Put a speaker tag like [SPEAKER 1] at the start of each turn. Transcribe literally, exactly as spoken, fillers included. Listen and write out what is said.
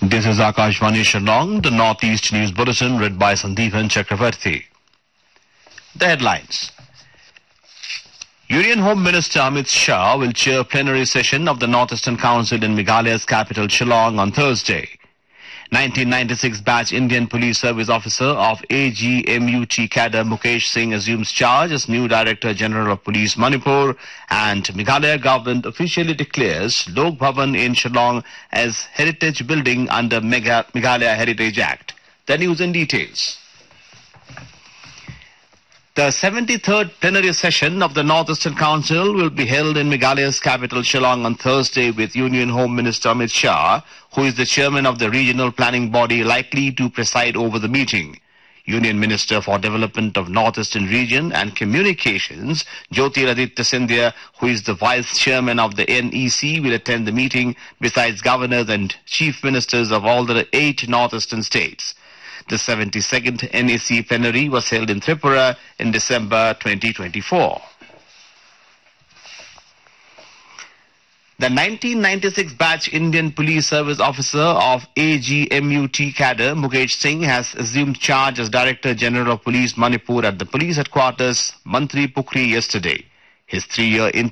[SPEAKER 1] This is Akashvani Shillong, the Northeast News Bulletin read by Sandeepan Chakravarti. The headlines. Union Home Minister Amit Shah will chair plenary session of the North-Eastern Council in Meghalaya's capital Shillong on Thursday. nineteen ninety-six batch Indian Police Service officer of A G M U T cadre Mukesh Singh assumes charge as new Director General of Police Manipur, and Meghalaya government officially declares Lok Bhavan in Shillong as heritage building under Megha- Meghalaya Heritage Act. The news in details. The seventy-third plenary session of the North-Eastern Council will be held in Meghalaya's capital Shillong on Thursday, with Union Home Minister Amit Shah, who is the chairman of the regional planning body, likely to preside over the meeting. Union Minister for Development of North-Eastern Region and Communications, Jyotiraditya Scindia, who is the vice chairman of the N E C, will attend the meeting, besides governors and chief ministers of all the eight northeastern states. The seventy-second N A C plenary was held in Tripura in December twenty twenty-four. The nineteen ninety-six batch Indian Police Service officer of A G M U T cadre Mukesh Singh has assumed charge as Director General of Police Manipur at the police headquarters Mantri Pukri yesterday. His three-year